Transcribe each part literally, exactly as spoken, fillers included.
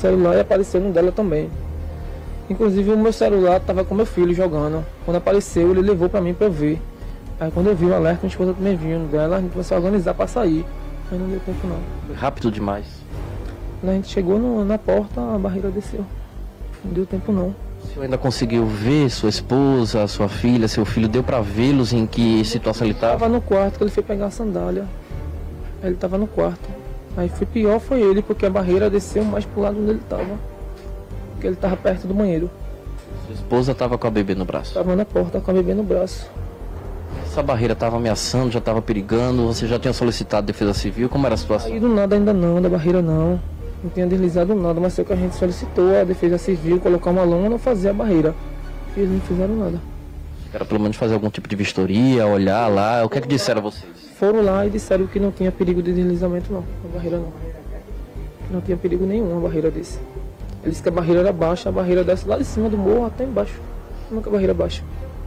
celular e apareceu no dela também. Inclusive o meu celular estava com meu filho jogando. Quando apareceu, ele levou para mim para eu ver. Aí quando eu vi o alerta, minha esposa também viu no dela, a gente começou a organizar para sair. Mas não deu tempo não. Foi rápido demais. Quando a gente chegou no, na porta, a barreira desceu. Não deu tempo não. O senhor ainda conseguiu ver sua esposa, sua filha, seu filho? Deu para vê-los? Em que situação ele estava? Estava no quarto, que ele foi pegar a sandália. Aí ele estava no quarto. Aí foi pior foi ele, porque a barreira desceu mais pro lado onde ele estava. Porque ele estava perto do banheiro. Sua esposa estava com a bebê no braço? Estava na porta com a bebê no braço. Essa barreira estava ameaçando, já estava perigando? Você já tinha solicitado defesa civil? Como era a situação? Aí do nada ainda não, da barreira não. Não tinha deslizado nada, mas foi que a gente solicitou a defesa civil, colocar uma lona e não fazer a barreira. E eles não fizeram nada. Era pelo menos fazer algum tipo de vistoria, olhar lá. O que é que disseram a vocês? Foram lá e disseram que não tinha perigo de deslizamento não, a barreira não. Não tinha perigo nenhum a barreira desse. Eles disseram que a barreira era baixa, a barreira desce lá de cima do morro até embaixo. Nunca a barreira baixa.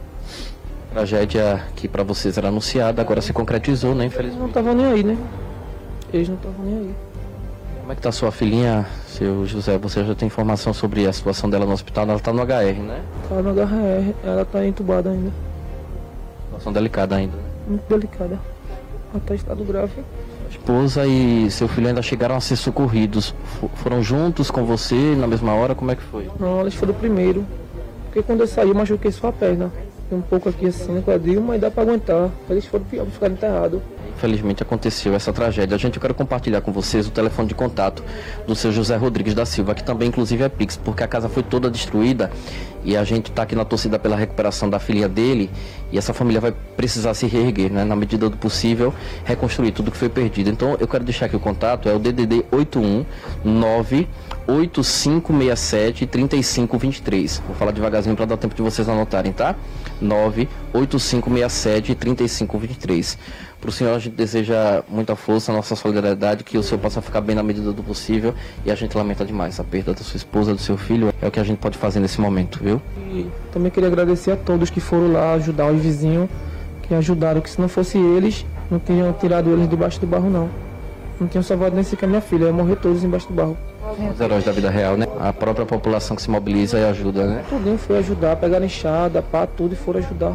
Tragédia que para vocês era anunciada, agora se concretizou, né, Eles infelizmente. não estavam nem aí, né? Eles não estavam nem aí. Como é que tá sua filhinha, seu José? Você já tem informação sobre a situação dela no hospital? Ela tá no H R, né? Tá no H R, ela tá entubada ainda. Situação delicada ainda, né? Muito delicada. Ela tá em estado grave. A esposa e seu filho ainda chegaram a ser socorridos. F- foram juntos com você na mesma hora? Como é que foi? Não, eles foram primeiro. Porque quando eu saí, eu machuquei só a perna. Tem um pouco aqui assim no quadril, mas dá pra aguentar. Eles foram pior, ficaram enterrados. Infelizmente aconteceu essa tragédia. Gente, eu quero compartilhar com vocês o telefone de contato do seu José Rodrigues da Silva, que também inclusive é Pix, porque a casa foi toda destruída e a gente está aqui na torcida pela recuperação da filha dele e essa família vai precisar se reerguer, né, na medida do possível, reconstruir tudo que foi perdido. Então eu quero deixar aqui o contato, é o D D D oito um nove oito cinco seis sete três cinco dois três. Vou falar devagarzinho para dar tempo de vocês anotarem, tá? nove oito cinco seis sete três cinco dois três. Para o senhor a gente deseja muita força, nossa solidariedade, que o senhor possa ficar bem na medida do possível e a gente lamenta demais a perda da sua esposa, do seu filho, é o que a gente pode fazer nesse momento, viu? E também queria agradecer a todos que foram lá ajudar os vizinhos, que ajudaram, que se não fosse eles, não tinham tirado eles debaixo do barro não. Não tinham salvado nem sequer minha filha, ia morrer todos embaixo do barro. Os heróis da vida real, né? A própria população que se mobiliza e ajuda, né? Tudinho foi ajudar, pegaram enxada, pá, tudo e foram ajudar.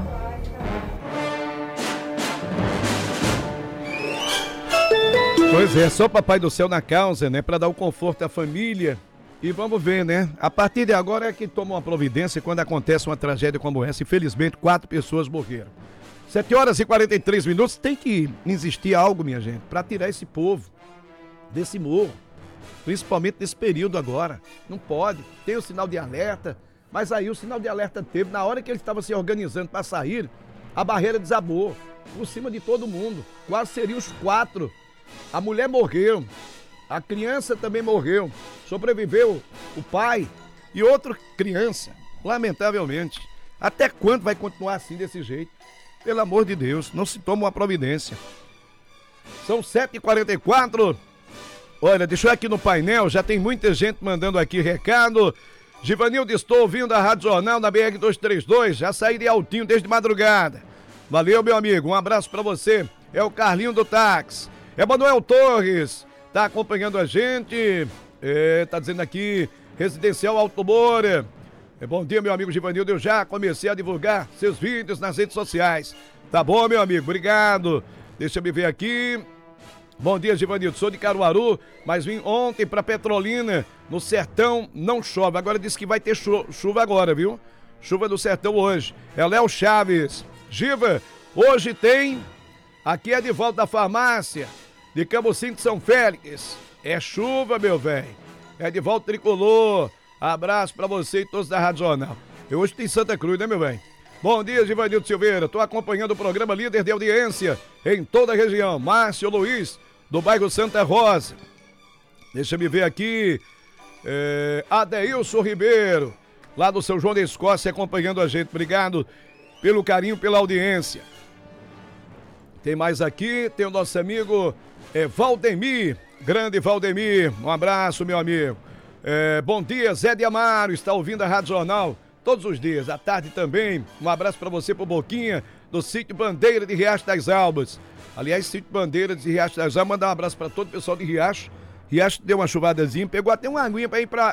Pois é, só Papai do Céu na causa, né? Para dar o conforto à família. E vamos ver, né? A partir de agora é que toma uma providência quando acontece uma tragédia como essa. Infelizmente, quatro pessoas morreram. sete horas e quarenta e três minutos. Tem que existir algo, minha gente, para tirar esse povo desse morro. Principalmente nesse período agora. Não pode. Tem o sinal de alerta. Mas aí o sinal de alerta teve. Na hora que ele estava se organizando para sair, a barreira desabou. Por cima de todo mundo. Quase seriam os quatro. A mulher morreu. A criança também morreu. Sobreviveu o pai e outra criança. Lamentavelmente. Até quando vai continuar assim desse jeito? Pelo amor de Deus, não se toma uma providência. São sete e quarenta e quatro. Olha, deixa eu ir aqui no painel, já tem muita gente mandando aqui recado. Givanildo, estou ouvindo a Rádio Jornal na B R duzentos e trinta e dois, já saí de Altinho desde madrugada. Valeu, meu amigo, um abraço pra você. É o Carlinho do táxi. Emanuel Torres, tá acompanhando a gente. É, tá dizendo aqui, Residencial Alto Moura. É, bom dia, meu amigo Givanildo, eu já comecei a divulgar seus vídeos nas redes sociais. Tá bom, meu amigo, obrigado. Deixa eu me ver aqui. Bom dia, Givanildo, sou de Caruaru, mas vim ontem pra Petrolina, no Sertão não chove, agora disse que vai ter chu- chuva agora, viu? Chuva do Sertão hoje, é Léo Chaves. Giva, hoje tem, aqui é de volta da farmácia, de Cambucinho de São Félix, é chuva, meu velho, é de volta tricolor, abraço pra você e todos da Rádio Jornal. E hoje tem Santa Cruz, né, meu velho? Bom dia, Givanildo Silveira. Estou acompanhando o programa Líder de Audiência em toda a região. Márcio Luiz, do bairro Santa Rosa. Deixa eu ver aqui. É, Adeilson Ribeiro, lá do São João da Escócia, acompanhando a gente. Obrigado pelo carinho, pela audiência. Tem mais aqui, tem o nosso amigo é, Valdemir, grande Valdemir. Um abraço, meu amigo. É, bom dia, Zé de Amaro, está ouvindo a Rádio Jornal todos os dias, à tarde também. Um abraço pra você, pro Boquinha, do Sítio Bandeira de Riacho das Albas. Aliás, Sítio Bandeira de Riacho das Albas, mandar um abraço pra todo o pessoal de Riacho. Riacho deu uma chuvadazinha, pegou até uma aguinha pra ir pra